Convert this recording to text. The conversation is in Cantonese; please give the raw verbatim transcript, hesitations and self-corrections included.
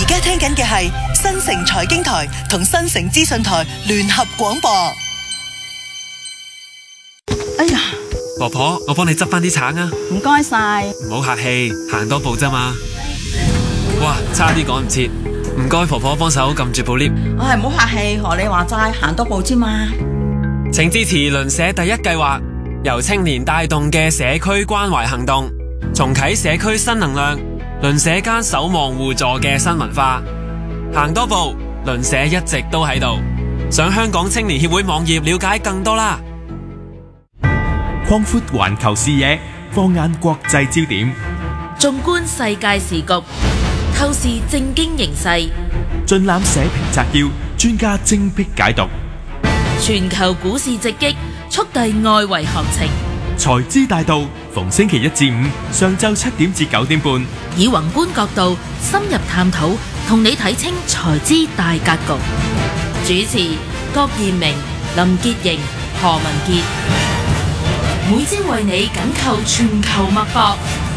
而家聽緊嘅係新城財經台同新城資訊台聯合廣播。 哎呀， 婆婆，我幫你執翻啲橙啊！ 唔該晒。 唔好客氣，行多步咋嘛。哇，差啲趕唔切，唔該婆婆幫手撳住部 lift。 唉，唔好客氣，學你話齋，行多步啫嘛。 請支持鄰舍第一計劃，由青年帶動嘅社區關懷行動，重啟社區新能量，鄰舍間守望互助嘅新文化。行多步，鄰舍一直都喺度。上香港青年協會網頁了解更多啦。 擴闊環球視野，放眼國際焦點， 縱觀世界時局，透視政經形勢， 盡覽社評摘要，專家精闢解讀。 全球股市直擊，速遞外圍行情。 財資大道，逢星期一至五上晝七點至九點半， 以宏觀角度深入探討，同你睇清財資大格局。主持郭彥明、林潔瑩、何文傑，每朝為你緊扣全球脈搏。